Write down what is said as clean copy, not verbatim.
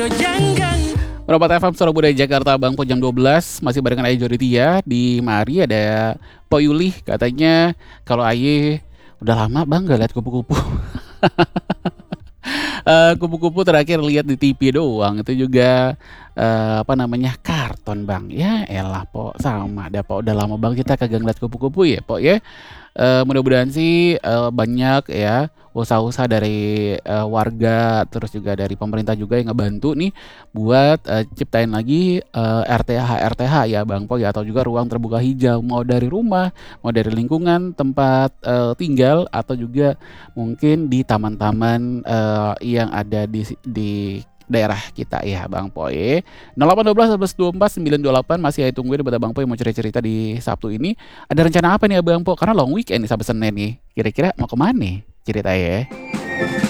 Meropat FM Surabaya Jakarta Bang Po jam 12 masih barengan Aye Joditia. Di mari ada Po Yuli, katanya kalau Aye udah lama Bang gak lihat kupu-kupu. Kupu-kupu terakhir lihat di TV doang, itu juga karton Bang. Ya elah Po, sama ada Po, udah lama Bang kita kagak ngeliat kupu-kupu ya Po ya. Mudah-mudahan sih banyak ya usaha-usaha dari warga, terus juga dari pemerintah juga yang ngebantu nih buat ciptain lagi RTH ya Bang Po ya, atau juga ruang terbuka hijau, mau dari rumah, mau dari lingkungan tempat tinggal, atau juga mungkin di taman-taman yang ada di daerah kita ya Bang Poy. 0812 1124 928 masih saya tungguin buat Bang Poy mau cerita-cerita di Sabtu ini. Ada rencana apa nih Bang Po? Karena long weekend nih sampai Senin nih. Kira-kira mau kemana nih cerita ya?